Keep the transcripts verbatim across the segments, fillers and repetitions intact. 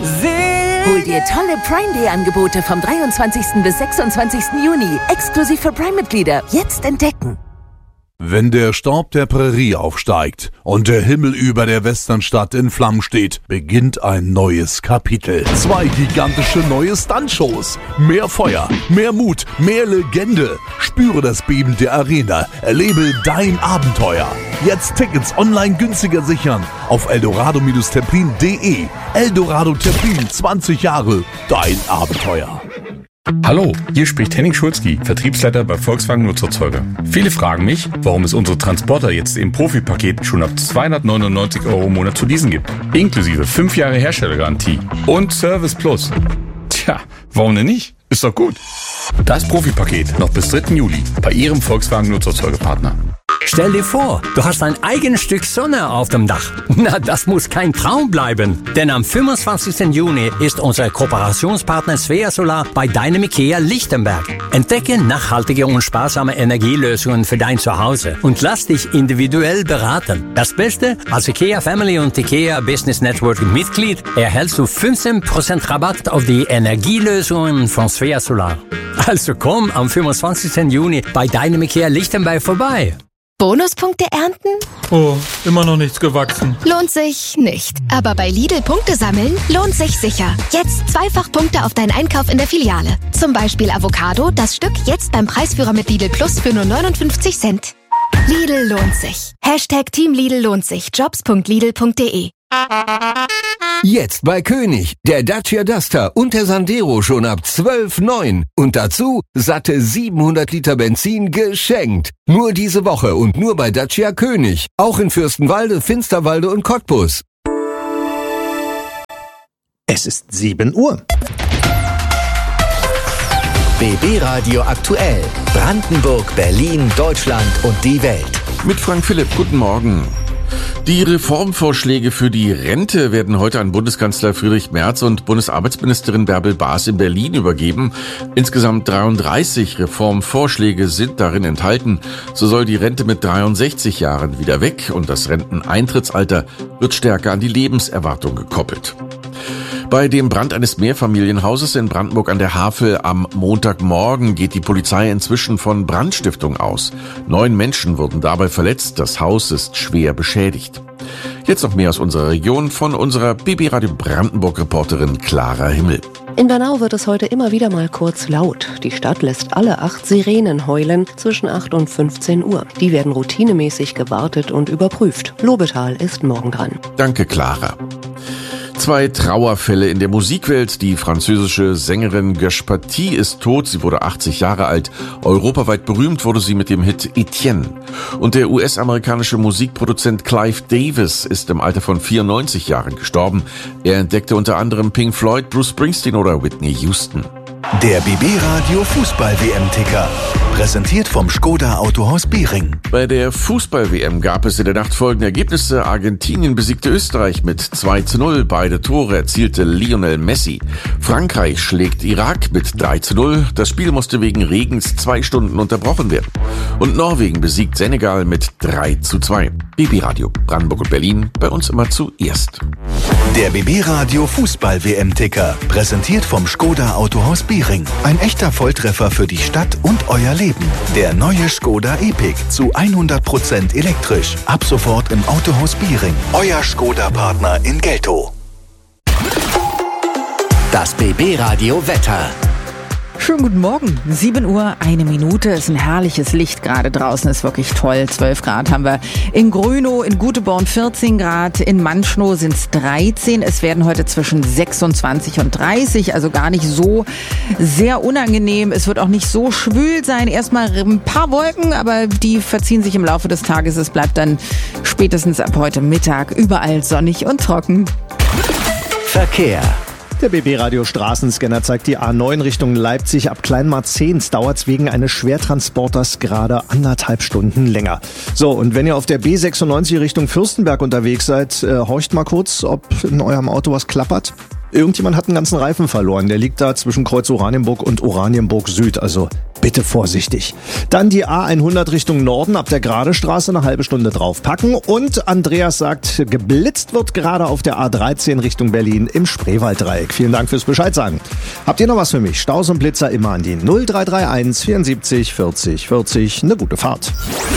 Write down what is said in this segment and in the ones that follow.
Hol dir tolle Prime Day Angebote vom dreiundzwanzigsten bis sechsundzwanzigsten Juni. Exklusiv für Prime-Mitglieder. Jetzt entdecken. Wenn der Staub der Prärie aufsteigt und der Himmel über der Westernstadt in Flammen steht, beginnt ein neues Kapitel. Zwei gigantische neue Stuntshows. Mehr Feuer, mehr Mut, mehr Legende. Spüre das Beben der Arena. Erlebe dein Abenteuer. Jetzt Tickets online günstiger sichern auf eldorado Templin punkt de. Eldorado Templin, zwanzig Jahre. Dein Abenteuer. Hallo, hier spricht Henning Schulzki, Vertriebsleiter bei Volkswagen Nutzerzeuger. Viele fragen mich, warum es unsere Transporter jetzt im Profi-Paket schon ab zweihundertneunundneunzig Euro im Monat zu leasen gibt. Inklusive fünf Jahre Herstellergarantie und Service Plus. Tja, warum denn nicht? Ist doch gut. Das Profi-Paket noch bis dritten Juli bei Ihrem Volkswagen Nutzerzeugerpartner. Stell dir vor, du hast ein eigenes Stück Sonne auf dem Dach. Na, das muss kein Traum bleiben. Denn am fünfundzwanzigsten Juni ist unser Kooperationspartner Svea Solar bei deinem IKEA Lichtenberg. Entdecke nachhaltige und sparsame Energielösungen für dein Zuhause und lass dich individuell beraten. Das Beste, als IKEA Family und IKEA Business Network Mitglied erhältst du fünfzehn Prozent Rabatt auf die Energielösungen von Svea Solar. Also komm am fünfundzwanzigsten Juni bei deinem IKEA Lichtenberg vorbei. Bonuspunkte ernten? Oh, immer noch nichts gewachsen. Lohnt sich nicht. Aber bei Lidl Punkte sammeln lohnt sich sicher. Jetzt zweifach Punkte auf deinen Einkauf in der Filiale. Zum Beispiel Avocado, das Stück jetzt beim Preisführer mit Lidl Plus für nur neunundfünfzig Cent. Lidl lohnt sich. Hashtag Team Lidl lohnt sich. jobs punkt lidl punkt de. Jetzt bei König, der Dacia Duster und der Sandero schon ab zwölf Komma neun. Und dazu satte siebenhundert Liter Benzin geschenkt. Nur diese Woche und nur bei Dacia König. Auch in Fürstenwalde, Finsterwalde und Cottbus. Es ist sieben Uhr. B B Radio aktuell. Brandenburg, Berlin, Deutschland und die Welt. Mit Frank Philipp, guten Morgen. Die Reformvorschläge für die Rente werden heute an Bundeskanzler Friedrich Merz und Bundesarbeitsministerin Bärbel Baas in Berlin übergeben. Insgesamt dreiunddreißig Reformvorschläge sind darin enthalten. So soll die Rente mit dreiundsechzig Jahren wieder weg und das Renteneintrittsalter wird stärker an die Lebenserwartung gekoppelt. Bei dem Brand eines Mehrfamilienhauses in Brandenburg an der Havel am Montagmorgen geht die Polizei inzwischen von Brandstiftung aus. Neun Menschen wurden dabei verletzt, das Haus ist schwer beschädigt. Jetzt noch mehr aus unserer Region von unserer B B Radio Brandenburg-Reporterin Clara Himmel. In Bernau wird es heute immer wieder mal kurz laut. Die Stadt lässt alle acht Sirenen heulen zwischen acht und fünfzehn Uhr. Die werden routinemäßig gewartet und überprüft. Lobetal ist morgen dran. Danke, Clara. Zwei Trauerfälle in der Musikwelt. Die französische Sängerin Göche Paty ist tot. Sie wurde achtzig Jahre alt. Europaweit berühmt wurde sie mit dem Hit Etienne. Und der U S-amerikanische Musikproduzent Clive Davis ist im Alter von vierundneunzig Jahren gestorben. Er entdeckte unter anderem Pink Floyd, Bruce Springsteen oder Whitney Houston. Der B B Radio Fußball-W M-Ticker. Präsentiert vom Skoda Autohaus Biering. Bei der Fußball-W M gab es in der Nacht folgende Ergebnisse. Argentinien besiegte Österreich mit zwei zu null. Beide Tore erzielte Lionel Messi. Frankreich schlägt Irak mit drei zu null. Das Spiel musste wegen Regens zwei Stunden unterbrochen werden. Und Norwegen besiegt Senegal mit drei zu zwei. B B Radio Brandenburg und Berlin, bei uns immer zuerst. Der B B Radio Fußball-W M-Ticker. Präsentiert vom Skoda Autohaus Biering. Ein echter Volltreffer für die Stadt und euer Leben. Der neue Skoda Epic zu hundert Prozent elektrisch. Ab sofort im Autohaus Biering. Euer Skoda-Partner in Geltow. Das B B Radio Wetter. Schönen guten Morgen. sieben Uhr, eine Minute. Ist ein herrliches Licht gerade draußen. Ist wirklich toll. zwölf Grad haben wir in Grönow, in Guteborn vierzehn Grad. In Manschnow sind es dreizehn. Es werden heute zwischen sechsundzwanzig und dreißig. Also gar nicht so sehr unangenehm. Es wird auch nicht so schwül sein. Erstmal ein paar Wolken, aber die verziehen sich im Laufe des Tages. Es bleibt dann spätestens ab heute Mittag überall sonnig und trocken. Verkehr. Der B B Radio Straßenscanner zeigt die A neun Richtung Leipzig. Ab Kleinmarzehns dauert es wegen eines Schwertransporters gerade anderthalb Stunden länger. So, und wenn ihr auf der B sechsundneunzig Richtung Fürstenberg unterwegs seid, äh, horcht mal kurz, ob in eurem Auto was klappert. Irgendjemand hat einen ganzen Reifen verloren. Der liegt da zwischen Kreuz Oranienburg und Oranienburg Süd. Also bitte vorsichtig. Dann die A hundert Richtung Norden ab der Gradestraße eine halbe Stunde draufpacken. Und Andreas sagt, geblitzt wird gerade auf der A dreizehn Richtung Berlin im Spreewalddreieck. Vielen Dank fürs Bescheid sagen. Habt ihr noch was für mich? Staus und Blitzer immer an die null drei drei eins vierundsiebzig vierzig vierzig. Eine gute Fahrt.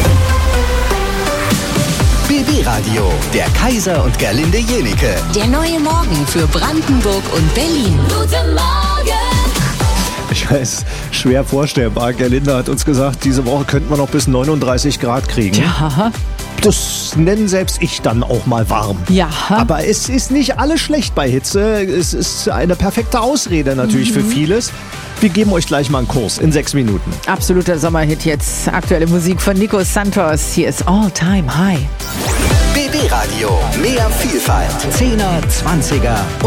B B Radio, der Kaiser und Gerlinde Jenike. Der neue Morgen für Brandenburg und Berlin. Guten Morgen! Ich weiß, schwer vorstellbar. Gerlinde hat uns gesagt, diese Woche könnten wir noch bis neununddreißig Grad kriegen. Ja. Das nenne selbst ich dann auch mal warm. Ja. Aber es ist nicht alles schlecht bei Hitze. Es ist eine perfekte Ausrede natürlich mhm. für vieles. Wir geben euch gleich mal einen Kurs in sechs Minuten. Absoluter Sommerhit jetzt. Aktuelle Musik von Nico Santos. Hier ist All Time High. B B Radio, mehr Vielfalt. Zehner, Zwanziger